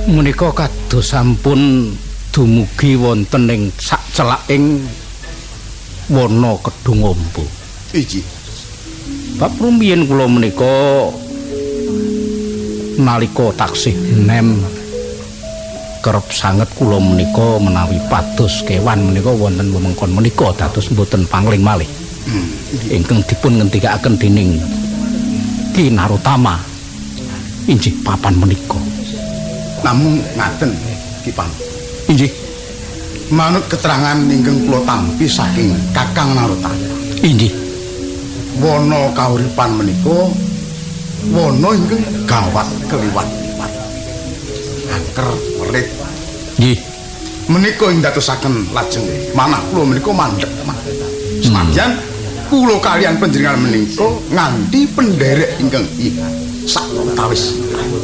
Menika kados sampun dumugi wonten ing sak celaking wana kedung amba. Iji. Bab rumiyin kula menika nalika taksih nem kerep sanget kula menika menawi pados kewan menika wonten wewengkon menika dados mboten pangling malih. Ingkang dipun ngendikaken dening Ki Narotama inggih papan menika. Namung ngaten Ki Pan. Inggih. Manut keterangan ingkang kula tampi saking Kakang Narotama. Inggih. Wana kauripan menika wana ingkang gawat keliwat-liwat. Angker werit. Nggih. Menika ing dadosaken lajeng manah kula menika mandheg. Senadyan kula kaliyan panjenengan menika nganti penderek ingkang saktawis.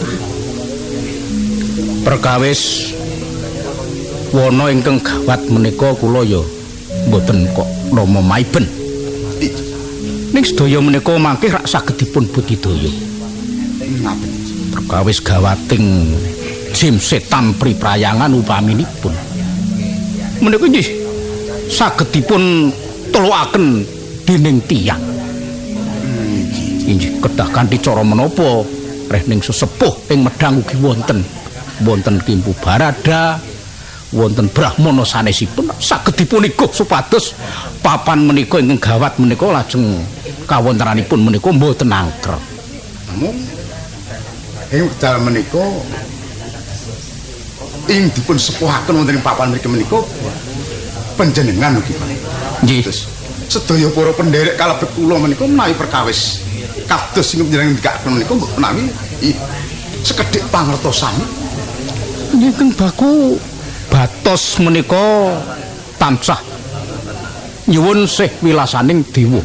Perkawis wana ingkang gawat menika kula ya mboten kok nama maiben. Ning sedaya menika mangke rak saged dipun budidaya. Ngaten. Perkawis gawating jim setan priprayangan upaminipun. Menika nggih saged dipun telukaken dening tiyang. Inggih kedah kanthi cara menapa reh ning sesepuh ing Medang ugi wonten Kimpu Barada, wonten Brahmana sanesipun saged dipuniguh supados papan menika ingkang gawat menika lajeng kawontenanipun menika mboten angker. Namun ing wekdal menika ing dipun sepuhaken wonten ing papan menika panjenengan ugi Pak. Nggih. Sedaya para penderek kalebet kula menika menawi perkawis kados sing panjenengan ndikaken menika menawi sekedhik pangertosan. Ingkang baku batos menika tansah nyuwun sih wilasaning dewa.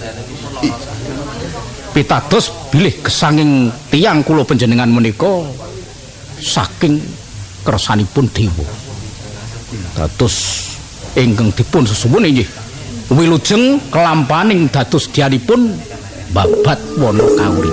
Pitados bilih gesanging tiyang kula panjenengan menika saking kersanipun dewa. Dados ingkang dipun sesuwun inggih wilujeng kelampaning dados dianipun babat wana kauripan.